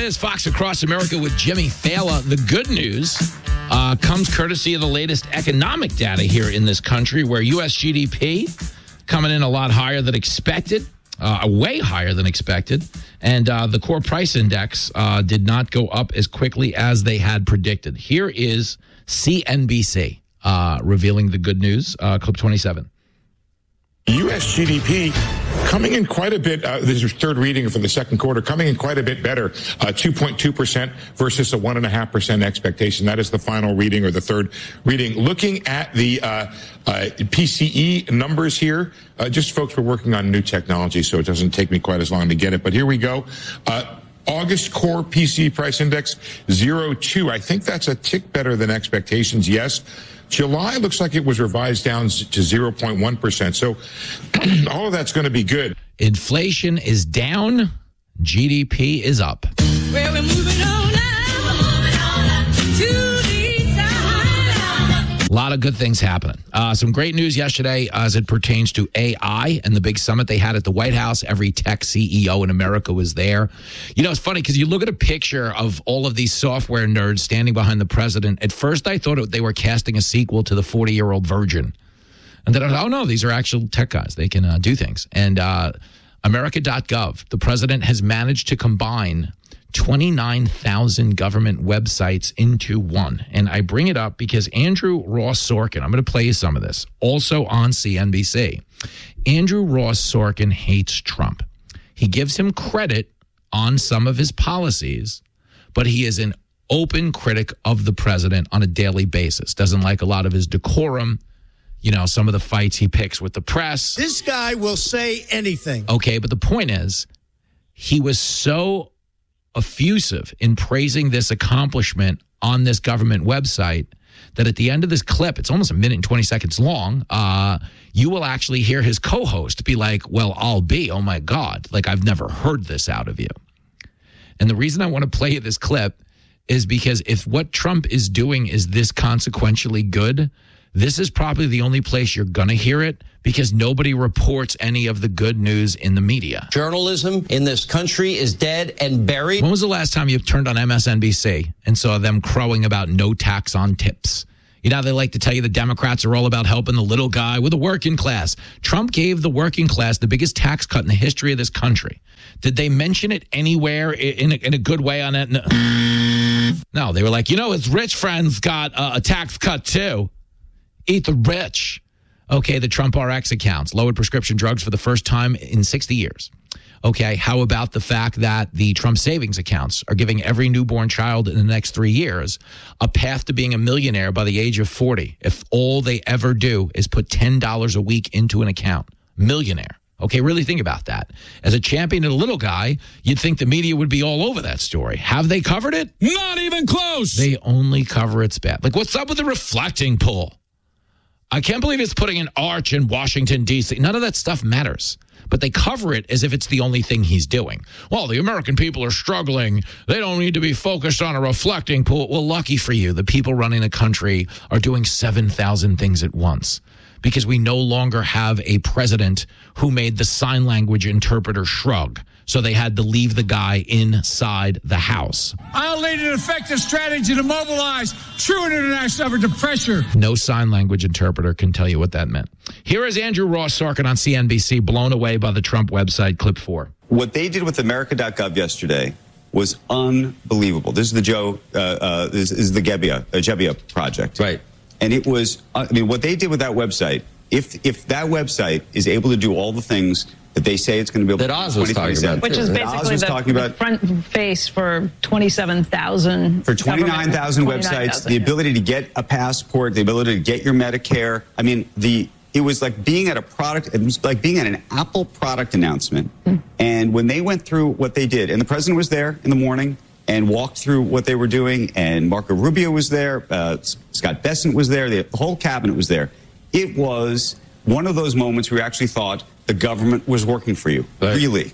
is Fox Across America with Jimmy Fallon. The good news comes courtesy of the latest economic data here in this country, where U.S. GDP coming in a lot higher than expected, way higher than expected. And the core price index did not go up as quickly as they had predicted. Here is CNBC revealing the good news. Clip 27. U.S. GDP coming in quite a bit. This is third reading for the second quarter, coming in quite a bit better, 2.2% versus a 1.5% expectation. That is the final reading, or the third reading. Looking at the PCE numbers here, just folks, we're working on new technology, so it doesn't take me quite as long to get it. But here we go. August core PCE price index 0.2. I think that's a tick better than expectations. Yes. July looks like it was revised down to 0.1%. So all of that's going to be good. Inflation is down. GDP is up. Well, we're moving on now to the side. A lot of good things happening. Some great news yesterday as it pertains to AI and the big summit they had at the White House. Every tech CEO in America was there. You know, it's funny because you look at a picture of all of these software nerds standing behind the president. At first, I thought they were casting a sequel to the 40-Year-Old Virgin. And then I thought, oh, no, these are actual tech guys. They can do things. And America.gov, the president has managed to combine 29,000 government websites into one. And I bring it up because Andrew Ross Sorkin, I'm going to play you some of this, also on CNBC. Andrew Ross Sorkin hates Trump. He gives him credit on some of his policies, but he is an open critic of the president on a daily basis. Doesn't like a lot of his decorum, you know, some of the fights he picks with the press. This guy will say anything. Okay, but the point is, he was so effusive in praising this accomplishment on this government website that at the end of this clip, it's almost a minute and 20 seconds long, you will actually hear his co-host be like, well, oh my God, like I've never heard this out of you. And the reason I want to play you this clip is because if what Trump is doing is this consequentially good, this is probably the only place you're going to hear it, because nobody reports any of the good news in the media. Journalism in this country is dead and buried. When was the last time you turned on MSNBC and saw them crowing about no tax on tips? You know, they like to tell you the Democrats are all about helping the little guy with the working class. Trump gave the working class the biggest tax cut in the history of this country. Did they mention it anywhere in a good way on that? No, they were like, you know, his rich friends got a tax cut too. Eat the rich. Okay, the Trump RX accounts lowered prescription drugs for the first time in 60 years. Okay, how about the fact that the Trump savings accounts are giving every newborn child in the next 3 years a path to being a millionaire by the age of 40 if all they ever do is put $10 a week into an account? Millionaire. Okay, really think about that. As a champion of the little guy, you'd think the media would be all over that story. Have they covered it? Not even close. They only cover its bad. Like, what's up with the reflecting pool? I can't believe it's putting an arch in Washington, D.C. None of that stuff matters. But they cover it as if it's the only thing he's doing. Well, the American people are struggling. They don't need to be focused on a reflecting pool. Well, lucky for you, the people running the country are doing 7,000 things at once, because we no longer have a president who made the sign language interpreter shrug. So they had to leave the guy inside the house. I'll lead an effective strategy to mobilize true international effort to pressure. No sign language interpreter can tell you what that meant. Here is Andrew Ross Sorkin on CNBC, blown away by the Trump website, clip 4. What they did with America.gov yesterday was unbelievable. This is the this is the Gebbia project. Right. And it was, I mean, what they did with that website, if that website is able to do all the things that they say it's going to be able that Oz was talking about, which is basically the front face for 27,000. For 29,000 websites, the ability to get a passport, the ability to get your Medicare. I mean, it was like being at it was like being at an Apple product announcement. And when they went through what they did, and the president was there in the morning and walked through what they were doing, and Marco Rubio was there, Scott Bessent was there, the whole cabinet was there. It was one of those moments where you actually thought the government was working for you, really.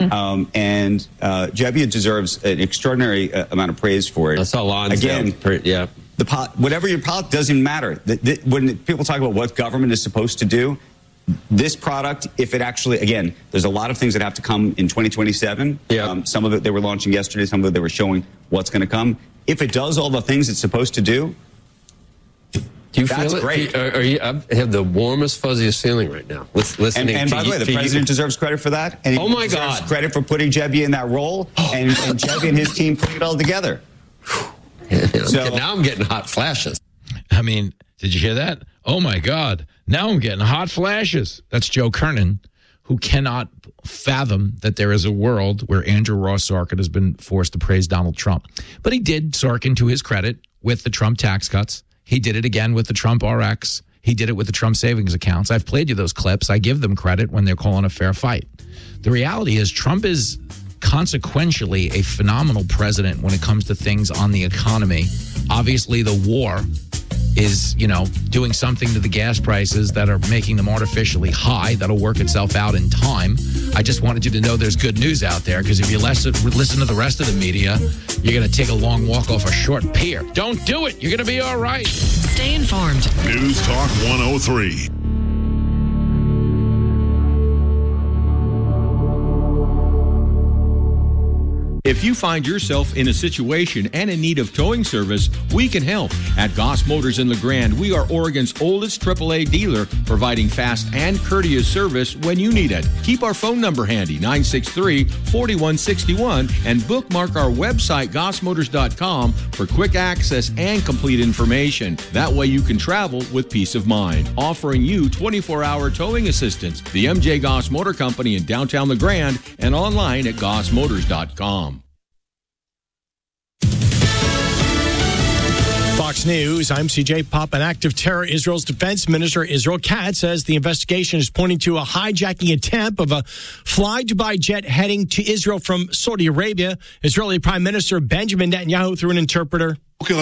And Gebbia deserves an extraordinary amount of praise for it. That's how Lonsdale, yeah. Whatever your politics doesn't matter. When people talk about what government is supposed to do, this product, if it actually, again, there's a lot of things that have to come in 2027. Yeah. Some of it they were launching yesterday. Some of it they were showing what's going to come. If it does all the things it's supposed to do, do you that's feel it? great. I have the warmest, fuzziest feeling right now. Listening And by the way, the president deserves credit for that. And Oh, my he deserves God. credit for putting Jebby in that role and Jebby and his team putting it all together. Now I'm getting hot flashes. I mean, did you hear that? Oh, my God. Now I'm getting hot flashes. That's Joe Kernan, who cannot fathom that there is a world where Andrew Ross Sorkin has been forced to praise Donald Trump. But he did, Sorkin, to his credit, with the Trump tax cuts. He did it again with the Trump RX. He did it with the Trump savings accounts. I've played you those clips. I give them credit when they're calling a fair fight. The reality is Trump is consequentially a phenomenal president when it comes to things on the economy. Obviously, the war is, doing something to the gas prices that are making them artificially high. That'll work itself out in time. I just wanted you to know there's good news out there, because if you listen to the rest of the media, you're going to take a long walk off a short pier. Don't do it. You're going to be all right. Stay informed. News Talk 103. If you find yourself in a situation and in need of towing service, we can help. At Goss Motors in LeGrand, we are Oregon's oldest AAA dealer, providing fast and courteous service when you need it. Keep our phone number handy, 963-4161, and bookmark our website, gossmotors.com, for quick access and complete information. That way you can travel with peace of mind. Offering you 24-hour towing assistance. The MJ Goss Motor Company in downtown LeGrand and online at gossmotors.com. Fox News, I'm CJ Pop. An act of terror. Israel's defense minister, Israel Katz, says the investigation is pointing to a hijacking attempt of a Fly Dubai jet heading to Israel from Saudi Arabia. Israeli Prime Minister Benjamin Netanyahu, through an interpreter.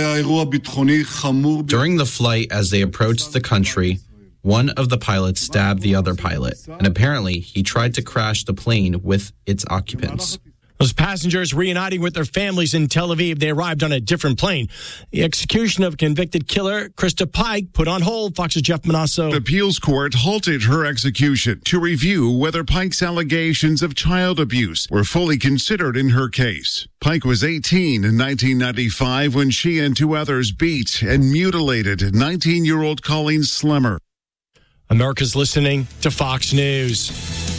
During the flight, as they approached the country, one of the pilots stabbed the other pilot, and apparently he tried to crash the plane with its occupants. Those passengers reuniting with their families in Tel Aviv. They arrived on a different plane. The execution of convicted killer Krista Pike put on hold. Fox's Jeff Manasso. The appeals court halted her execution to review whether Pike's allegations of child abuse were fully considered in her case. Pike was 18 in 1995 when she and two others beat and mutilated 19-year-old Colleen Slemmer. America's listening to Fox News.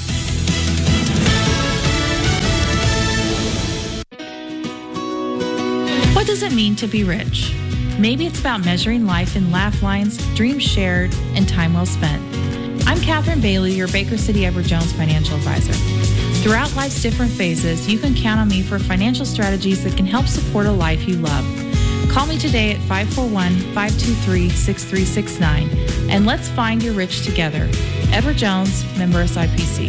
What does it mean to be rich? Maybe it's about measuring life in laugh lines, dreams shared, and time well spent. I'm Catherine Bailey, your Baker City Edward Jones financial advisor. Throughout life's different phases, you can count on me for financial strategies that can help support a life you love. Call me today at 541-523-6369, and let's find your rich together. Edward Jones, member SIPC.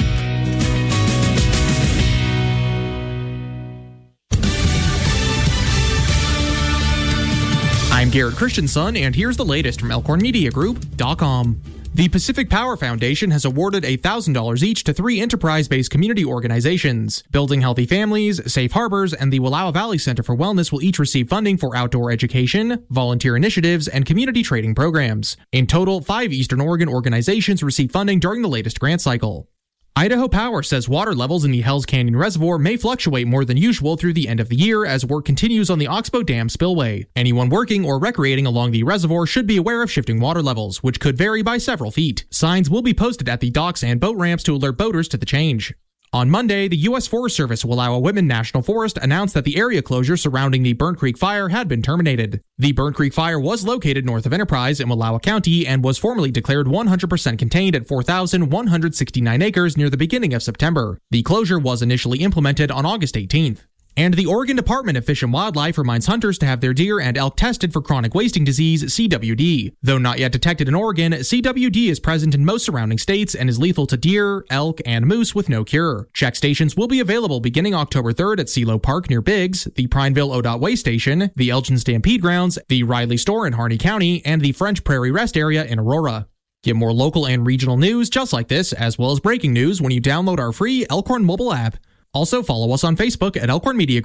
I'm Garrett Christensen, and here's the latest from ElkhornMediaGroup.com. The Pacific Power Foundation has awarded $1,000 each to 3 enterprise-based community organizations. Building Healthy Families, Safe Harbors, and the Wallowa Valley Center for Wellness will each receive funding for outdoor education, volunteer initiatives, and community trading programs. In total, 5 Eastern Oregon organizations received funding during the latest grant cycle. Idaho Power says water levels in the Hells Canyon Reservoir may fluctuate more than usual through the end of the year as work continues on the Oxbow Dam spillway. Anyone working or recreating along the reservoir should be aware of shifting water levels, which could vary by several feet. Signs will be posted at the docks and boat ramps to alert boaters to the change. On Monday, the U.S. Forest Service Wallowa Whitman National Forest announced that the area closure surrounding the Burnt Creek Fire had been terminated. The Burnt Creek Fire was located north of Enterprise in Wallowa County and was formally declared 100% contained at 4,169 acres near the beginning of September. The closure was initially implemented on August 18th. And the Oregon Department of Fish and Wildlife reminds hunters to have their deer and elk tested for chronic wasting disease, CWD. Though not yet detected in Oregon, CWD is present in most surrounding states and is lethal to deer, elk, and moose with no cure. Check stations will be available beginning October 3rd at CeeLo Park near Biggs, the Prineville ODOT Way Station, the Elgin Stampede Grounds, the Riley Store in Harney County, and the French Prairie Rest Area in Aurora. Get more local and regional news just like this, as well as breaking news when you download our free Elkhorn mobile app. Also, follow us on Facebook at Elkhorn Media Group.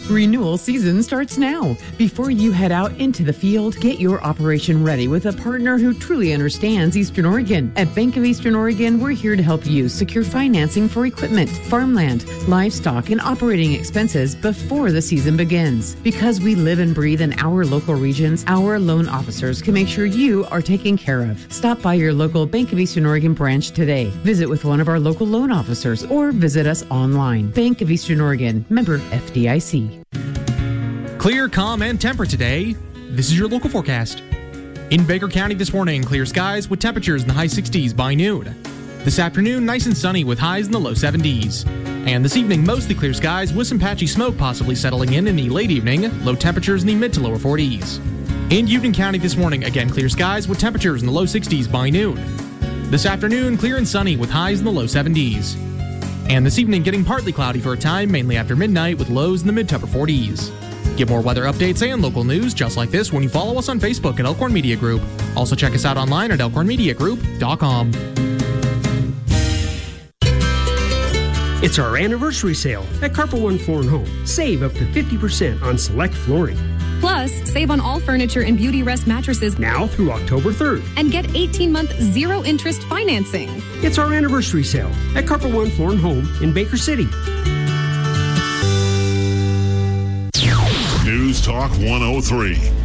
Renewal season starts now. Before you head out into the field, get your operation ready with a partner who truly understands Eastern Oregon. At Bank of Eastern Oregon, we're here to help you secure financing for equipment, farmland, livestock, and operating expenses before the season begins. Because we live and breathe in our local regions, our loan officers can make sure you are taken care of. Stop by your local Bank of Eastern Oregon branch today. Visit with one of our local loan officers or visit us online. Bank of Eastern Oregon, member FDIC. Clear, calm, and temperate today. This is your local forecast. In Baker County this morning, clear skies with temperatures in the high 60s by noon. This afternoon, nice and sunny with highs in the low 70s. And this evening, mostly clear skies with some patchy smoke possibly settling in the late evening, low temperatures in the mid to lower 40s. In Union County this morning, again clear skies with temperatures in the low 60s by noon. This afternoon, clear and sunny with highs in the low 70s. And this evening, getting partly cloudy for a time, mainly after midnight with lows in the mid to upper 40s. Get more weather updates and local news just like this when you follow us on Facebook at Elkhorn Media Group. Also check us out online at elkhornmediagroup.com. It's our anniversary sale at Carpet One Floor & Home. Save up to 50% on select flooring. Plus, save on all furniture and Beauty Rest mattresses now through October 3rd. And get 18-month zero-interest financing. It's our anniversary sale at Carpet One Floor & Home in Baker City. News Talk 103.